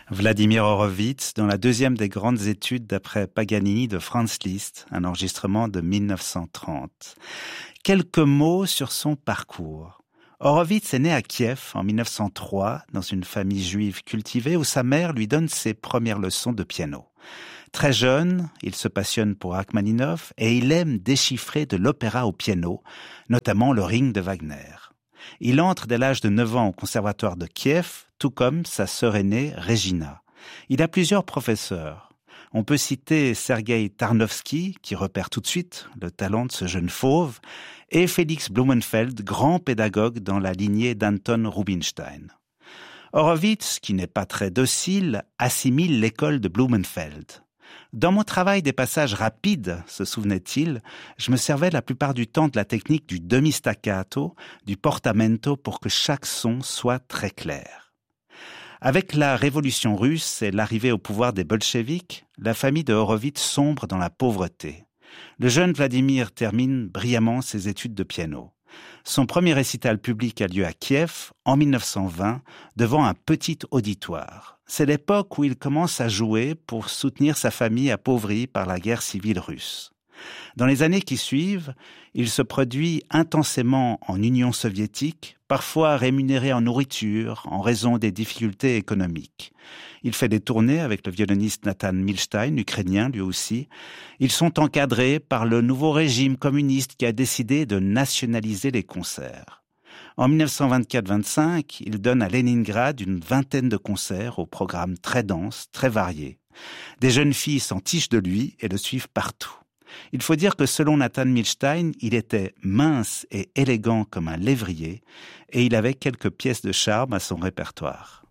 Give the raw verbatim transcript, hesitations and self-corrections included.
Vladimir Horowitz, dans la deuxième des grandes études d'après Paganini de Franz Liszt, un enregistrement de mille neuf cent trente. Quelques mots sur son parcours. Horowitz est né à Kiev en mille neuf cent trois, dans une famille juive cultivée où sa mère lui donne ses premières leçons de piano. Très jeune, il se passionne pour Rachmaninov et il aime déchiffrer de l'opéra au piano, notamment le Ring de Wagner. Il entre dès l'âge de neuf ans au conservatoire de Kiev, tout comme sa sœur aînée, Regina. Il a plusieurs professeurs. On peut citer Sergei Tarnowski, qui repère tout de suite le talent de ce jeune fauve, et Félix Blumenfeld, grand pédagogue dans la lignée d'Anton Rubinstein. Horowitz, qui n'est pas très docile, assimile l'école de Blumenfeld. Dans mon travail des passages rapides, se souvenait-il, je me servais la plupart du temps de la technique du demi-staccato, du portamento pour que chaque son soit très clair. Avec la révolution russe et l'arrivée au pouvoir des bolcheviks, la famille de Horowitz sombre dans la pauvreté. Le jeune Vladimir termine brillamment ses études de piano. Son premier récital public a lieu à Kiev en mille neuf cent vingt devant un petit auditoire. C'est l'époque où il commence à jouer pour soutenir sa famille appauvrie par la guerre civile russe. Dans les années qui suivent, il se produit intensément en Union soviétique, parfois rémunéré en nourriture en raison des difficultés économiques. Il fait des tournées avec le violoniste Nathan Milstein, ukrainien lui aussi. Ils sont encadrés par le nouveau régime communiste qui a décidé de nationaliser les concerts. En mille neuf cent vingt-quatre vingt-cinq, il donne à Leningrad une vingtaine de concerts au programme très dense, très varié. Des jeunes filles s'entichent de lui et le suivent partout. Il faut dire que selon Nathan Milstein, il était mince et élégant comme un lévrier et il avait quelques pièces de charme à son répertoire.